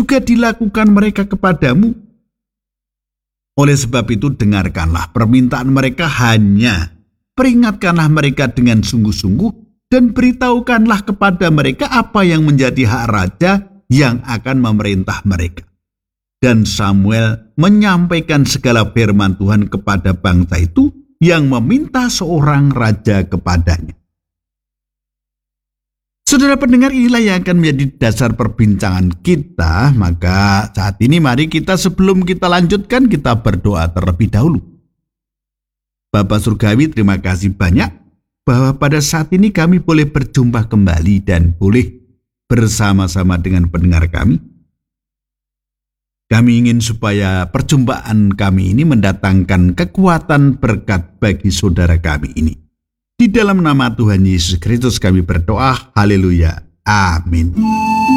juga dilakukan mereka kepadamu. Oleh sebab itu dengarkanlah permintaan mereka, hanya peringatkanlah mereka dengan sungguh-sungguh dan beritahukanlah kepada mereka apa yang menjadi hak raja yang akan memerintah mereka. Dan Samuel menyampaikan segala firman Tuhan kepada bangsa itu yang meminta seorang raja kepadanya. Saudara pendengar, inilah yang akan menjadi dasar perbincangan kita. Maka saat ini mari kita, sebelum kita lanjutkan, kita berdoa terlebih dahulu. Bapa Surgawi, terima kasih banyak bahwa pada saat ini kami boleh berjumpa kembali dan boleh bersama-sama dengan pendengar kami. Kami ingin supaya perjumpaan kami ini mendatangkan kekuatan berkat bagi saudara kami ini. Di dalam nama Tuhan Yesus Kristus kami berdoa. Haleluya. Amin.